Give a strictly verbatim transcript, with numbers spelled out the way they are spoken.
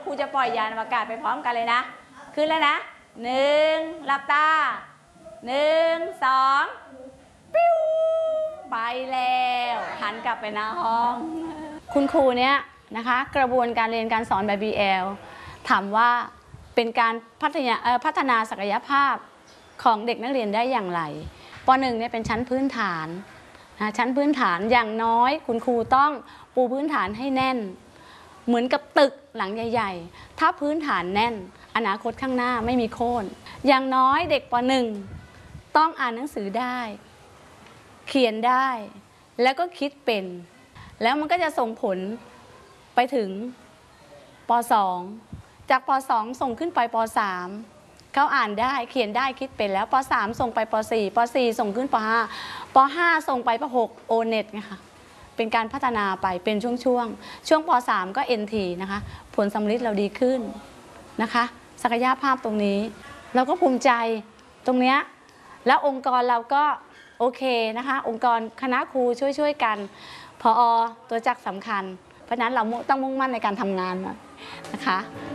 รูจะปล่อยยานอวกาศไปพร้อมกันเลยนะขึ้นแล้วนะหนึ่งหลับตาหนึ่งสองปิ้วไปแล้วหันกลับไปหน้าห้องคุณครูเนี้ยนะคะกระบวนการเรียนการสอนแบบ บี แอล ถามว่าเป็นการพัฒนาพัฒนาศักยภาพของเด็กนักเรียนได้อย่างไรป หนึ่ง เนี่ยเป็นชั้นพื้นฐานนะชั้นพื้นฐานอย่างน้อยคุณครูต้องปูพื้นฐานให้แน่นเหมือนกับตึกหลังใหญ่ๆถ้าพื้นฐานแน่นอนาคตข้างหน้าไม่มีโค่นอย่างน้อยเด็กป หนึ่ง ต้องอ่านหนังสือได้เขียนได้แล้วก็คิดเป็นแล้วมันก็จะส่งผลไปถึงป สอง จากป สอง ส่งขึ้นไปป สาม เขาอ่านได้เขียนได้คิดเป็นแล้วป สาม ส่งไปป สี่ ป สี่ ส่งขึ้นป ห้า ป ห้า ส่งไปป หก โอ เน็ต ไงคะเป็นการพัฒนาไปเป็นช่วงๆ ช่วงช่วงป สาม ก็ เอ็น ที นะคะผลสำลิดเราดีขึ้นนะคะศักยภาพตรงนี้เราก็ภูมิใจตรงเนี้ยแล้วองค์กรเราก็โอเคนะคะองค์กรคณะครูช่วยๆกันผอ.ตัวจักรสำคัญเพราะนั้นเราต้องมุ่งมั่นในการทำงานนะคะ